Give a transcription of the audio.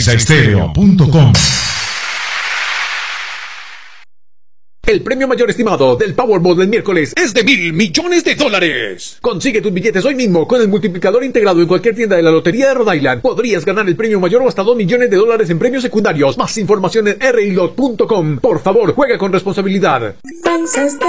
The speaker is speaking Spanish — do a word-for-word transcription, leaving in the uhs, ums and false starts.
exa estéreo punto com. El premio mayor estimado del Powerball del miércoles es de mil millones de dólares. Consigue tus billetes hoy mismo con el multiplicador integrado en cualquier tienda de la Lotería de Rhode Island. Podrías ganar el premio mayor o hasta dos millones de dólares en premios secundarios. Más información en r i lot punto com. Por favor, juega con responsabilidad. Pensaste